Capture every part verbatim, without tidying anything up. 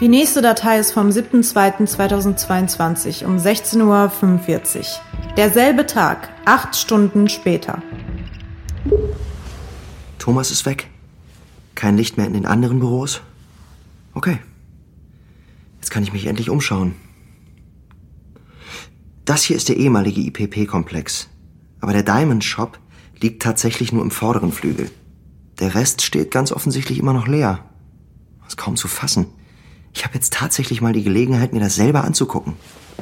Die nächste Datei ist vom siebten zweiten zweitausendzweiundzwanzig um sechzehn Uhr fünfundvierzig. Derselbe Tag, acht Stunden später. Thomas ist weg. Kein Licht mehr in den anderen Büros. Okay. Jetzt kann ich mich endlich umschauen. Das hier ist der ehemalige I P P-Komplex. Aber der Diamond Shop liegt tatsächlich nur im vorderen Flügel. Der Rest steht ganz offensichtlich immer noch leer. Das ist kaum zu fassen. Ich habe jetzt tatsächlich mal die Gelegenheit, mir das selber anzugucken.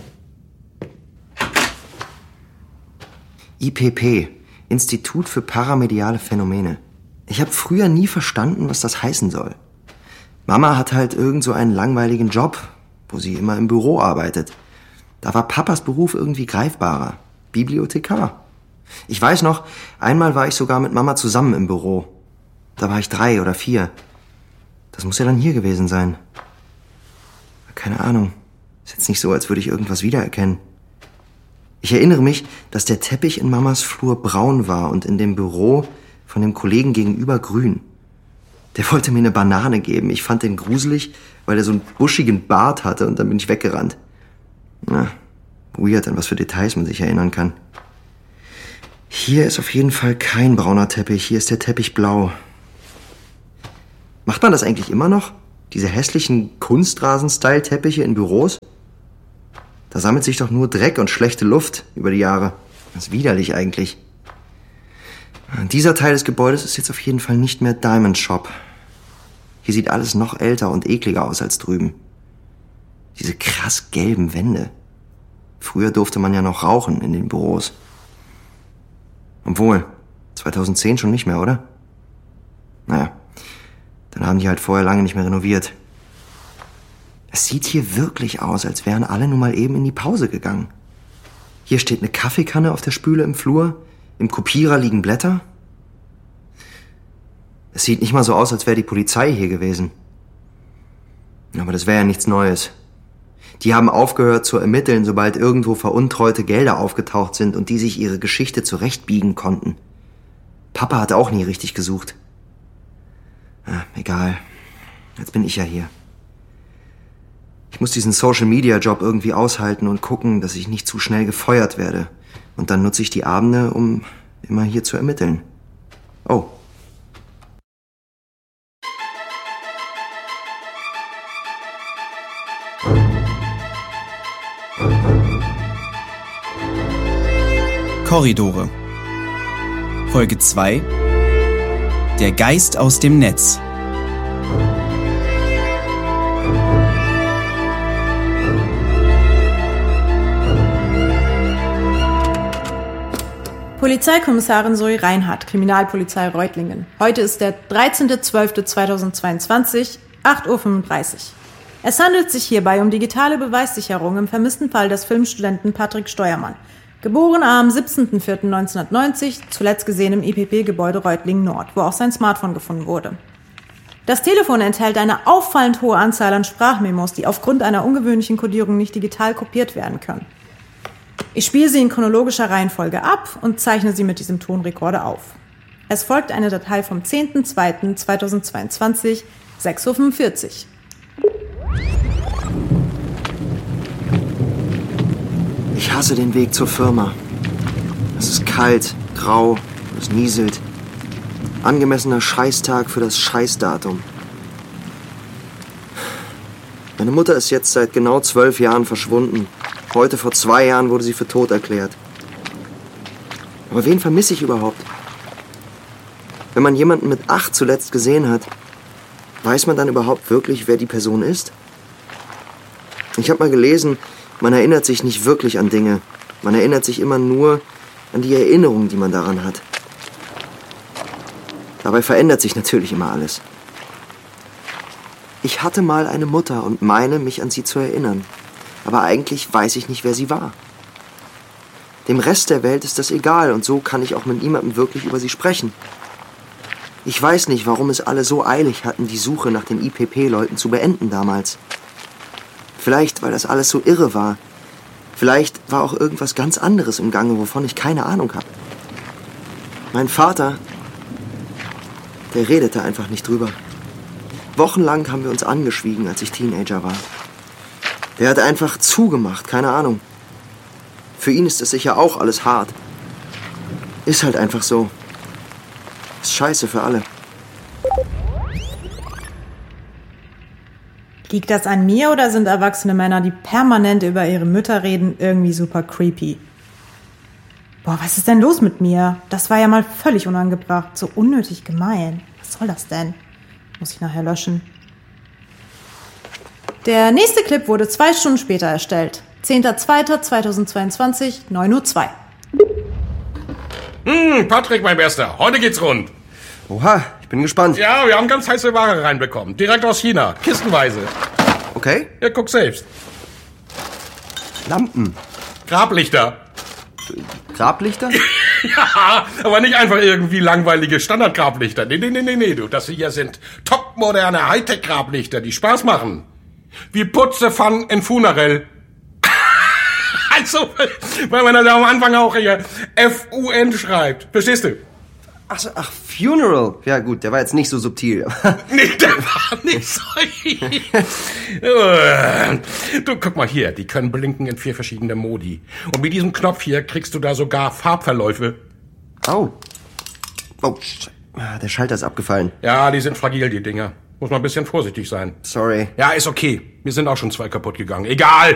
I P P, Institut für paramediale Phänomene. Ich habe früher nie verstanden, was das heißen soll. Mama hat halt irgend so einen langweiligen Job, wo sie immer im Büro arbeitet. Da war Papas Beruf irgendwie greifbarer. Bibliothekar. Ich weiß noch, einmal war ich sogar mit Mama zusammen im Büro. Da war ich drei oder vier. Das muss ja dann hier gewesen sein. Keine Ahnung. Ist jetzt nicht so, als würde ich irgendwas wiedererkennen. Ich erinnere mich, dass der Teppich in Mamas Flur braun war und in dem Büro von dem Kollegen gegenüber grün. Der wollte mir eine Banane geben. Ich fand den gruselig, weil er so einen buschigen Bart hatte und dann bin ich weggerannt. Na, weird, an was für Details man sich erinnern kann. Hier ist auf jeden Fall kein brauner Teppich. Hier ist der Teppich blau. Macht man das eigentlich immer noch? Diese hässlichen Kunstrasen-Style-Teppiche in Büros? Da sammelt sich doch nur Dreck und schlechte Luft über die Jahre. Das ist widerlich eigentlich. Dieser Teil des Gebäudes ist jetzt auf jeden Fall nicht mehr Diamond Shop. Hier sieht alles noch älter und ekliger aus als drüben. Diese krass gelben Wände. Früher durfte man ja noch rauchen in den Büros. Obwohl, zweitausendzehn schon nicht mehr, oder? Naja, dann haben die halt vorher lange nicht mehr renoviert. Es sieht hier wirklich aus, als wären alle nun mal eben in die Pause gegangen. Hier steht eine Kaffeekanne auf der Spüle im Flur. Im Kopierer liegen Blätter. Es sieht nicht mal so aus, als wäre die Polizei hier gewesen. Aber das wäre ja nichts Neues. Die haben aufgehört zu ermitteln, sobald irgendwo veruntreute Gelder aufgetaucht sind und die sich ihre Geschichte zurechtbiegen konnten. Papa hat auch nie richtig gesucht. Ah, egal. Jetzt bin ich ja hier. Ich muss diesen Social-Media-Job irgendwie aushalten und gucken, dass ich nicht zu schnell gefeuert werde. Und dann nutze ich die Abende, um immer hier zu ermitteln. Oh. Korridore. Folge zwei. Der Geist aus dem Netz. Polizeikommissarin Zoe Reinhardt, Kriminalpolizei Reutlingen. Heute ist der dreizehnter zwölfter zweitausendzweiundzwanzig, acht Uhr fünfunddreißig. Es handelt sich hierbei um digitale Beweissicherung im vermissten Fall des Filmstudenten Patrick Steuermann, geboren am siebzehnten vierten neunzehnhundertneunzig, zuletzt gesehen im I P P-Gebäude Reutlingen Nord, wo auch sein Smartphone gefunden wurde. Das Telefon enthält eine auffallend hohe Anzahl an Sprachmemos, die aufgrund einer ungewöhnlichen Kodierung nicht digital kopiert werden können. Ich spiele sie in chronologischer Reihenfolge ab und zeichne sie mit diesem Tonrekorder auf. Es folgt eine Datei vom zehnten zweiten zweitausendzweiundzwanzig, sechs Uhr fünfundvierzig. Ich hasse den Weg zur Firma. Es ist kalt, grau, es nieselt. Angemessener Scheißtag für das Scheißdatum. Meine Mutter ist jetzt seit genau zwölf Jahren verschwunden. Heute vor zwei Jahren wurde sie für tot erklärt. Aber wen vermisse ich überhaupt? Wenn man jemanden mit acht zuletzt gesehen hat, weiß man dann überhaupt wirklich, wer die Person ist? Ich habe mal gelesen, man erinnert sich nicht wirklich an Dinge. Man erinnert sich immer nur an die Erinnerung, die man daran hat. Dabei verändert sich natürlich immer alles. Ich hatte mal eine Mutter und meine, mich an sie zu erinnern. Aber eigentlich weiß ich nicht, wer sie war. Dem Rest der Welt ist das egal und so kann ich auch mit niemandem wirklich über sie sprechen. Ich weiß nicht, warum es alle so eilig hatten, die Suche nach den I P P-Leuten zu beenden damals. Vielleicht, weil das alles so irre war. Vielleicht war auch irgendwas ganz anderes im Gange, wovon ich keine Ahnung habe. Mein Vater, der redete einfach nicht drüber. Wochenlang haben wir uns angeschwiegen, als ich Teenager war. Der hat einfach zugemacht, keine Ahnung. Für ihn ist es sicher auch alles hart. Ist halt einfach so. Ist scheiße für alle. Liegt das an mir oder sind erwachsene Männer, die permanent über ihre Mütter reden, irgendwie super creepy? Boah, was ist denn los mit mir? Das war ja mal völlig unangebracht. So unnötig gemein. Was soll das denn? Muss ich nachher löschen. Der nächste Clip wurde zwei Stunden später erstellt. zehnter zweiter zweitausendzweiundzwanzig, neun Uhr zwei. Hm, Patrick, mein Bester, heute geht's rund. Oha, ich bin gespannt. Ja, wir haben ganz heiße Ware reinbekommen. Direkt aus China, kistenweise. Okay. Ja, guck selbst. Lampen. Grablichter. Grablichter? Ja, aber nicht einfach irgendwie langweilige Standardgrablichter. Nee, nee, nee, nee, nee, du. Das hier sind topmoderne Hightech-Grablichter, die Spaß machen. Wie Putzepfannen in Funerell. Also, weil man da am Anfang auch hier F U N schreibt. Verstehst du? Ach so, ach, Funeral. Ja gut, der war jetzt nicht so subtil. Nee, der war nicht so. Du, guck mal hier, die können blinken in vier verschiedene Modi. Und mit diesem Knopf hier kriegst du da sogar Farbverläufe. Oh. Oh, ah, der Schalter ist abgefallen. Ja, die sind fragil, die Dinger. Muss man ein bisschen vorsichtig sein. Sorry. Ja, ist okay. Mir sind auch schon zwei kaputt gegangen. Egal.